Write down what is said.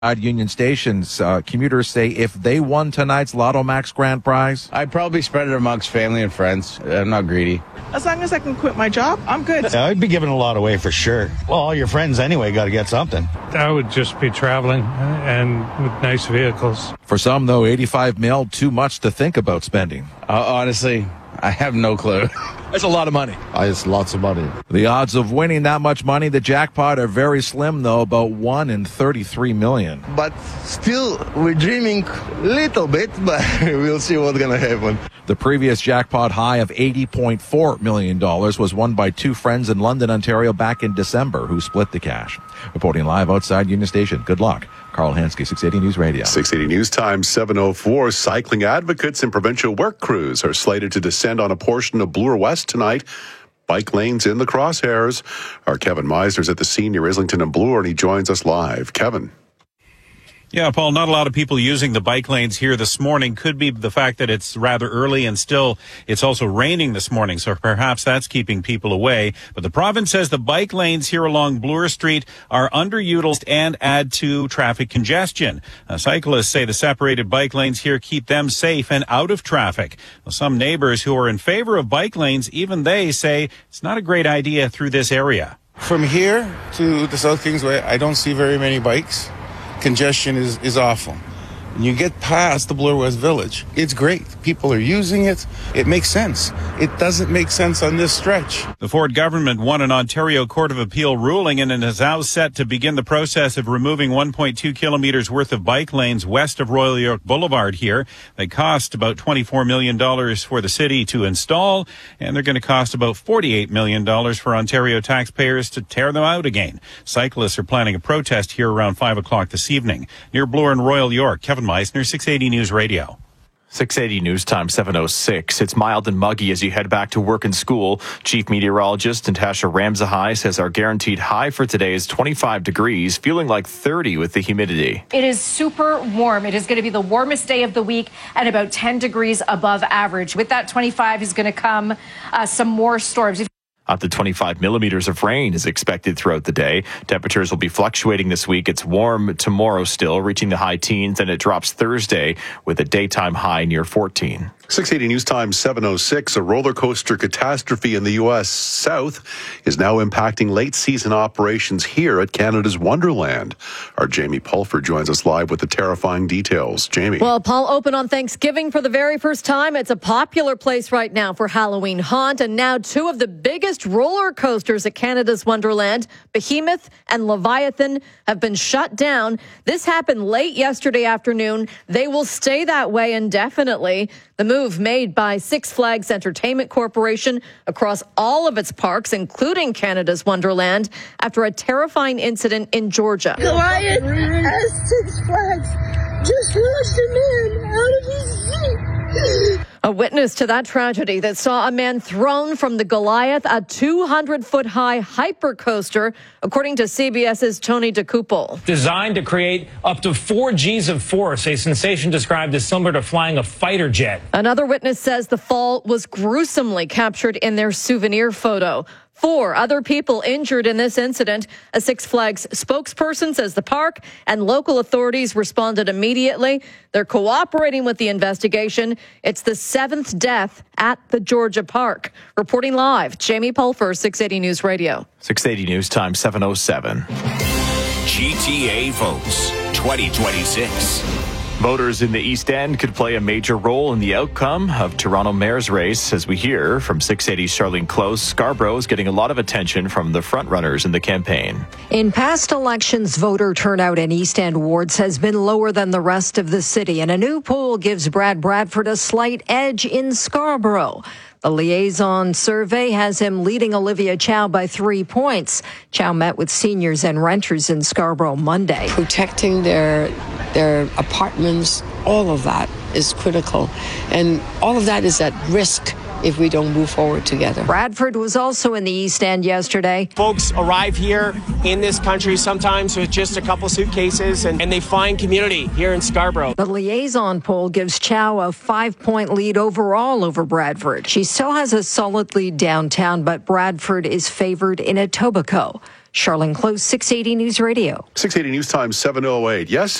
At Union Stations, commuters say if they won tonight's Lotto Max grand prize, I'd probably spread it amongst family and friends. I'm not greedy. As long as I can quit my job, I'm good. Yeah, I'd be giving a lot away for sure. Well, all your friends anyway got to get something. I would just be traveling and with nice vehicles. For some, though, 85 mil, too much to think about spending. Honestly, I have no clue. That's a lot of money. It's lots of money. The odds of winning that much money, the jackpot, are very slim, though, about 1 in 33 million. But still, we're dreaming a little bit, but we'll see what's going to happen. The previous jackpot high of $80.4 million was won by two friends in London, Ontario back in December who split the cash. Reporting live outside Union Station. Good luck. Carl Hansky, 680 News Radio. 680 News Time, 7:04. Cycling advocates and provincial work crews are slated to descend on a portion of Bloor West tonight. Bike lanes in the crosshairs. Our Kevin Meisner's at the scene near Islington and Bloor, and he joins us live. Kevin. Yeah, Paul, not a lot of people using the bike lanes here this morning. Could be the fact that it's rather early and still it's also raining this morning, so perhaps that's keeping people away. But the province says the bike lanes here along Bloor Street are underutilized and add to traffic congestion. Cyclists say the separated bike lanes here keep them safe and out of traffic. Well, some neighbors who are in favor of bike lanes, even they say it's not a great idea through this area. From here to the South Kingsway, I don't see very many bikes. Congestion is awful. When you get past the Bloor West Village, it's great. People are using it. It makes sense. It doesn't make sense on this stretch. The Ford government won an Ontario Court of Appeal ruling and is now set to begin the process of removing 1.2 kilometers worth of bike lanes west of Royal York Boulevard here. They cost about $24 million for the city to install, and they're going to cost about $48 million for Ontario taxpayers to tear them out again. Cyclists are planning a protest here around 5 o'clock this evening. Near Bloor and Royal York, Kevin Meisner, 680 News Radio. 680 News Time, 7:06. It's mild and muggy as you head back to work and school. Chief Meteorologist Natasha Ramzahai says our guaranteed high for today is 25 degrees, feeling like 30 with the humidity. It is super warm. It is going to be the warmest day of the week and about 10 degrees above average. With that 25 is going to come some more storms. Up to 25 millimeters of rain is expected throughout the day. Temperatures will be fluctuating this week. It's warm tomorrow still, reaching the high teens, and it drops Thursday with a daytime high near 14. 680 News Time, 7:06. A roller coaster catastrophe in the U.S. South is now impacting late season operations here at Canada's Wonderland. Our Jamie Pulfer joins us live with the terrifying details. Jamie. Well, Paul, open on Thanksgiving for the very first time. It's a popular place right now for Halloween haunt. And now two of the biggest roller coasters at Canada's Wonderland, Behemoth and Leviathan, have been shut down. This happened late yesterday afternoon. They will stay that way indefinitely. The move made by Six Flags Entertainment Corporation across all of its parks, including Canada's Wonderland, after a terrifying incident in Georgia. Goliath at Six Flags just launched a man out of his seat. A witness to that tragedy that saw a man thrown from the Goliath, a 200-foot-high hypercoaster, according to CBS's Tony DeCouple. Designed to create up to 4 Gs of force, a sensation described as similar to flying a fighter jet. Another witness says the fall was gruesomely captured in their souvenir photo. 4 other people injured in this incident. A Six Flags spokesperson says the park and local authorities responded immediately. They're cooperating with the investigation. It's the 7th death at the Georgia park. Reporting live, Jamie Pulfer, 680 News Radio. 680 News Time, 7:07. GTA votes 2026. Voters in the East End could play a major role in the outcome of Toronto Mayor's race. As we hear from 680's Charlene Close, Scarborough is getting a lot of attention from the frontrunners in the campaign. In past elections, voter turnout in East End wards has been lower than the rest of the city, and a new poll gives Brad Bradford a slight edge in Scarborough. The liaison survey has him leading Olivia Chow by 3 points. Chow met with seniors and renters in Scarborough Monday. Protecting their apartments, all of that is critical. And all of that is at risk if we don't move forward together. Bradford was also in the East End yesterday. Folks arrive here in this country sometimes with just a couple suitcases and they find community here in Scarborough. The liaison poll gives Chow a 5-point lead overall over Bradford. She still has a solid lead downtown, but Bradford is favored in Etobicoke. Charlene Close, 680 News Radio. 680 News Time 7:08. Yes.